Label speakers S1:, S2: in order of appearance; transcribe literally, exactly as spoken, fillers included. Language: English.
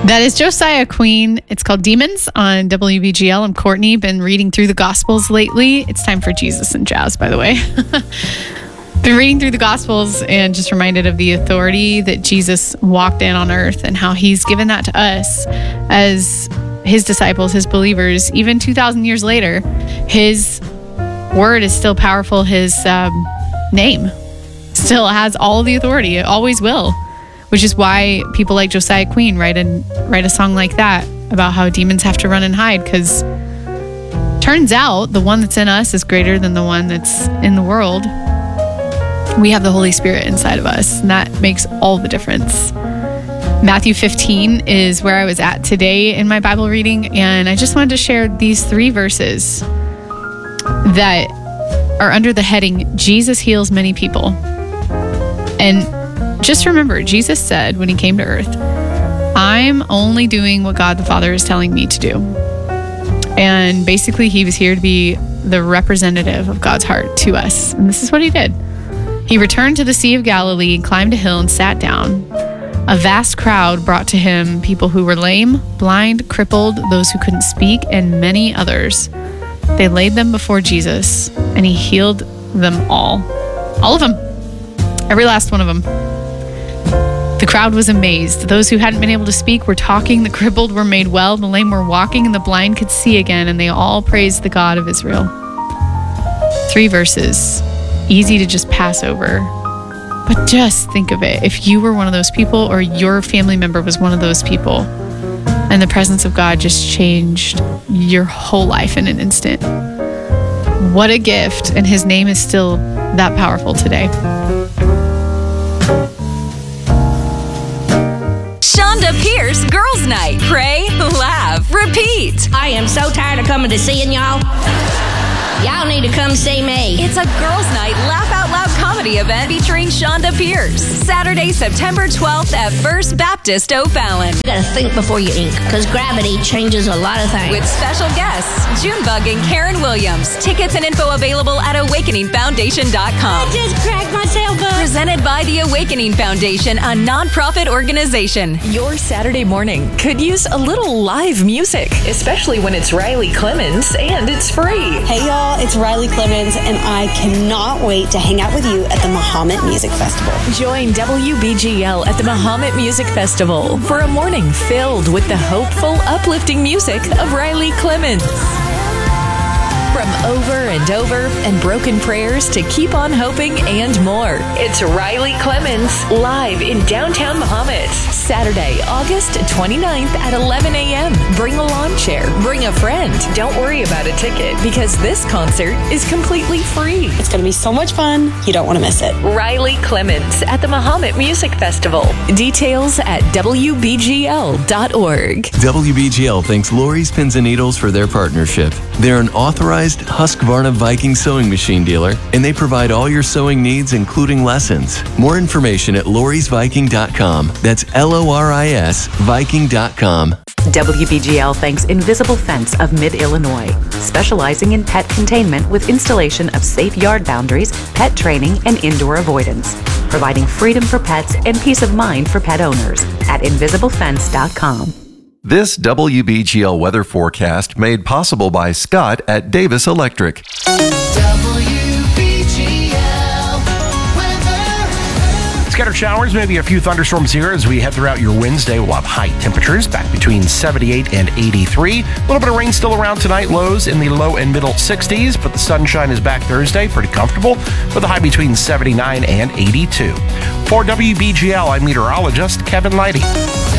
S1: That is Josiah Queen. It's called Demons on W B G L. I'm Courtney. Been reading through the Gospels lately. It's time for Jesus and jazz, by the way. Been reading through the Gospels and just reminded of the authority that Jesus walked in on earth and how he's given that to us as his disciples, his believers. Even two thousand years later, his word is still powerful. His um, name still has all the authority. It always will. Which is why people like Josiah Queen write a, write a song like that about how demons have to run and hide, because turns out the one that's in us is greater than the one that's in the world. We have the Holy Spirit inside of us, and that makes all the difference. Matthew fifteen is where I was at today in my Bible reading, and I just wanted to share these three verses that are under the heading, Jesus heals many people. And just remember, Jesus said when he came to earth, I'm only doing what God the Father is telling me to do. And basically, he was here to be the representative of God's heart to us. And this is what he did. He returned to the Sea of Galilee and climbed a hill and sat down. A vast crowd brought to him people who were lame, blind, crippled, those who couldn't speak, and many others. They laid them before Jesus, and he healed them all. All of them. Every last one of them. The crowd was amazed. Those who hadn't been able to speak were talking, the crippled were made well, the lame were walking, and the blind could see again, and they all praised the God of Israel. Three verses, easy to just pass over. But just think of it. If you were one of those people, or your family member was one of those people, and the presence of God just changed your whole life in an instant. What a gift. And his name is still that powerful today.
S2: Shonda Pierce Girls Night. Pray, laugh, repeat.
S3: I am so tired of coming to seeing y'all. Y'all need to come see me.
S2: It's a Girls Night Laugh Out Loud comedy event featuring Shonda Pierce. Saturday, September twelfth at First Baptist O'Fallon.
S3: You gotta think before you ink, because gravity changes a lot of things.
S2: With special guests, Junebug and Karen Williams. Tickets and info available at awakening foundation dot com.
S3: I just cracked myself up.
S2: Presented by the Awakening Foundation, a nonprofit organization.
S4: Your Saturday morning could use a little live music, especially when it's Riley Clemens and it's free.
S5: Hey y'all, it's Riley Clemens, and I cannot wait to hang out with you at the Mahomet Music Festival.
S4: Join W B G L at the Mahomet Music Festival for a morning filled with the hopeful, uplifting music of Riley Clemens. From Over and Over and Broken Prayers to Keep on Hoping and more. It's Riley Clemens live in downtown Mahomet. Saturday, August twenty-ninth at eleven a.m. Bring a lawn chair. Bring a friend. Don't worry about a ticket because this concert is completely free.
S5: It's going to be so much fun. You don't want to miss it.
S4: Riley Clemens at the Mahomet Music Festival. Details at W B G L dot org.
S6: W B G L thanks Lori's Pins and Needles for their partnership. They're an authorized Husqvarna Viking sewing machine dealer, and they provide all your sewing needs, including lessons. More information at loris viking dot com. That's L O R I S Viking dot com.
S7: W B G L thanks Invisible Fence of Mid-Illinois, specializing in pet containment with installation of safe yard boundaries, pet training, and indoor avoidance, providing freedom for pets and peace of mind for pet owners at invisible fence dot com.
S8: This W B G L weather forecast made possible by Scott at Davis Electric.
S9: W B G L weather.
S10: Scattered showers, maybe a few thunderstorms here as we head throughout your Wednesday. We'll have high temperatures back between seventy-eight and eighty-three. A little bit of rain still around tonight, lows in the low and middle sixties, but the sunshine is back Thursday, pretty comfortable, with a high between seventy-nine and eighty-two. For W B G L, I'm meteorologist Kevin Leidy.